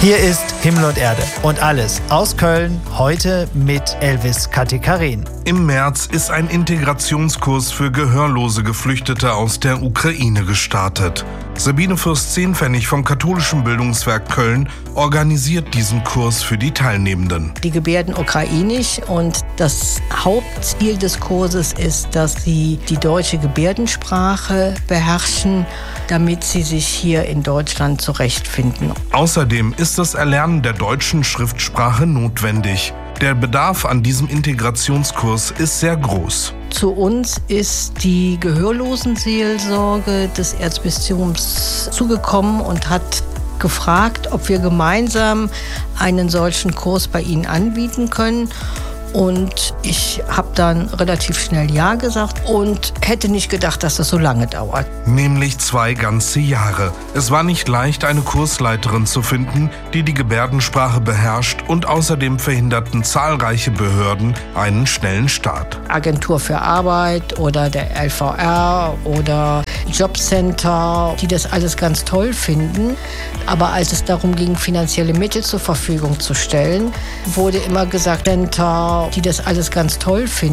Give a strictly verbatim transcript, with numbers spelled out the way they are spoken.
Hier ist Himmel und Erde und alles aus Köln, heute mit Elvis Katikarin. Im März ist ein Integrationskurs für gehörlose Geflüchtete aus der Ukraine gestartet. Sabine Fürst-Zehnpfennig vom Katholischen Bildungswerk Köln organisiert diesen Kurs für die Teilnehmenden. Die gebärden ukrainisch und das Hauptziel des Kurses ist, dass sie die deutsche Gebärdensprache beherrschen, damit sie sich hier in Deutschland zurechtfinden. Außerdem ist das Erlernen der deutschen Schriftsprache notwendig. Der Bedarf an diesem Integrationskurs ist sehr groß. Zu uns ist die Gehörlosenseelsorge des Erzbistums zugekommen und hat gefragt, ob wir gemeinsam einen solchen Kurs bei ihnen anbieten können. Und ich habe dann relativ schnell Ja gesagt und hätte nicht gedacht, dass das so lange dauert. Nämlich zwei ganze Jahre. Es war nicht leicht, eine Kursleiterin zu finden, die die Gebärdensprache beherrscht, und außerdem verhinderten zahlreiche Behörden einen schnellen Start. Agentur für Arbeit oder der L V R oder Jobcenter, die das alles ganz toll finden. Aber als es darum ging, finanzielle Mittel zur Verfügung zu stellen, wurde immer gesagt, Center, die das alles ganz toll finden.